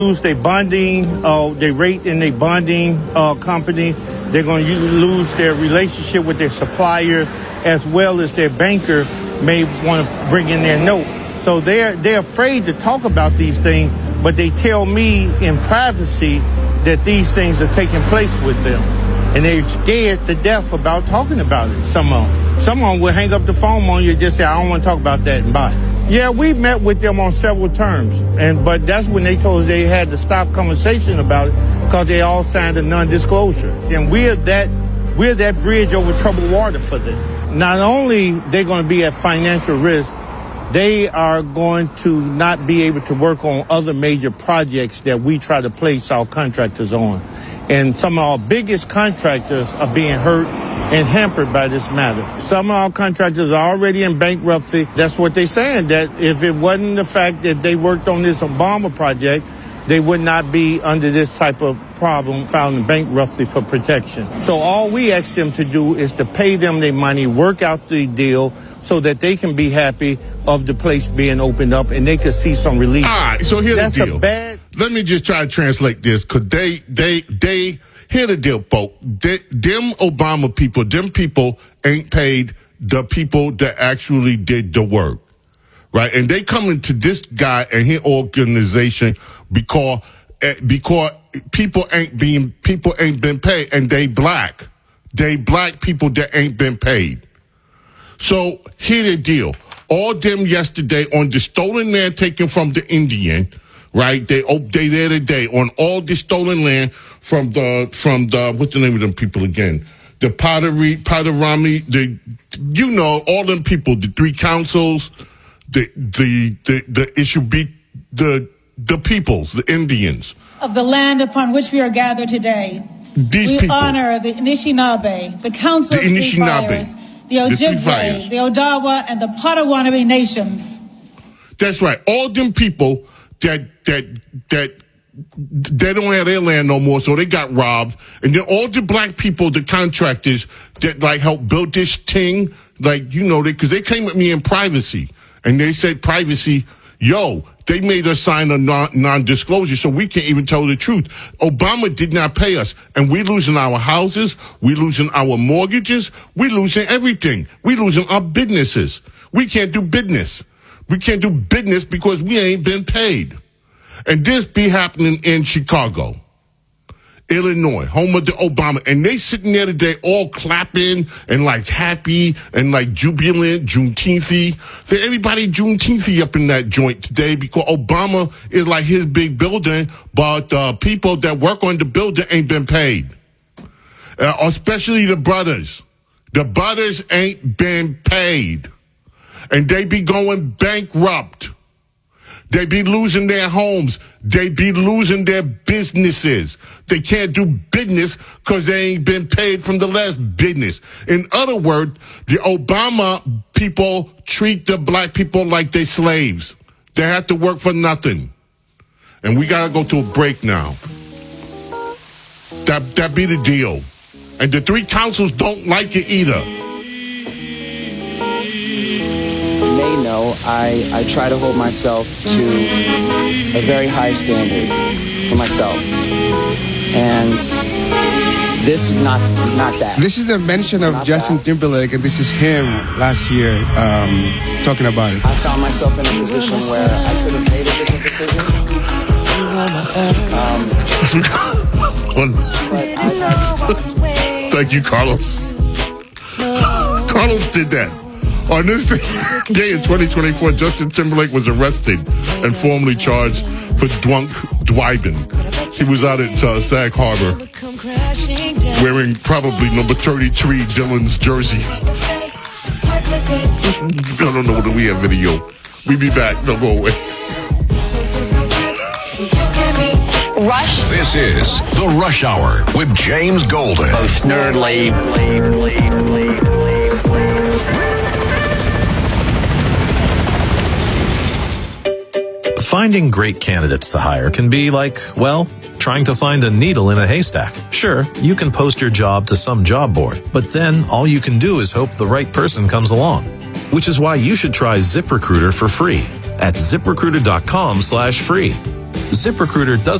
lose their bonding, their rate in their bonding company. They're going to lose their relationship with their supplier, as well as their banker may want to bring in their note. So they're afraid to talk about these things, but they tell me in privacy that these things are taking place with them. And they're scared to death about talking about it, some of them. Some of them will hang up the phone on you and just say, I don't want to talk about that, and bye. Yeah, we've met with them on several terms, but that's when they told us they had to stop conversation about it because they all signed a non-disclosure. And we're that bridge over troubled water for them. Not only they're going to be at financial risk, they are going to not be able to work on other major projects that we try to place our contractors on. And some of our biggest contractors are being hurt and hampered by this matter. Some of our contractors are already in bankruptcy. That's what they're saying, that if it wasn't the fact that they worked on this Obama project, they would not be under this type of problem, filing bankruptcy for protection. So all we ask them to do is to pay them their money, work out the deal, so that they can be happy of the place being opened up and they can see some relief. All right, so here's the deal. Let me just try to translate this, because they here's the deal, folks. Them Obama people, them people ain't paid the people that actually did the work, right? And they come into this guy and his organization because people ain't been paid, and they black people that ain't been paid. So here's the deal. All them yesterday on the stolen land taken from the Indian, right? They there today on all the stolen land from the what's the name of them people again? The Potterami, all them people, the three councils, it should be the peoples, the Indians. Of the land upon which we are gathered today. We honor the Anishinaabe, the Council of Three Fires, the Ojibwe, the Odawa, and the Potawatomi nations. That's right. All them people that they don't have their land no more, so they got robbed. And then all the black people, the contractors that helped build this thing, because they came with me in privacy, and they said privacy, they made us sign a non-disclosure, so we can't even tell the truth. Obama did not pay us, and we losing our houses, we losing our mortgages, we losing everything. We losing our businesses. We can't do business. We can't do business because we ain't been paid. And this be happening in Chicago, Illinois, home of the Obama. And they sitting there today all clapping and happy and jubilant, Juneteenth-y. So everybody Juneteenth-y up in that joint today because Obama is his big building, but people that work on the building ain't been paid. Especially the brothers. The brothers ain't been paid. And they be going bankrupt. They be losing their homes. They be losing their businesses. They can't do business because they ain't been paid from the last business. In other words, the Obama people treat the black people like they slaves. They have to work for nothing. And we got to go to a break now. That be the deal. And the three councils don't like it either. I try to hold myself to a very high standard for myself. And this is not that. This is the mention of Justin Timberlake, and this is him last year talking about it. I found myself in a position where I could have made a different decision. Thank you, Carlos. Carlos did that. On this day in 2024, Justin Timberlake was arrested and formally charged for drunk driving. He was out at Sag Harbor wearing probably number 33 Dylan's jersey. I don't know whether we have video. We'll be back. Don't go away. Rush. This is The Rush Hour with James Golden. Most nerdly. Finding great candidates to hire can be trying to find a needle in a haystack. Sure, you can post your job to some job board, but then all you can do is hope the right person comes along. Which is why you should try ZipRecruiter for free at ZipRecruiter.com/free. ZipRecruiter doesn't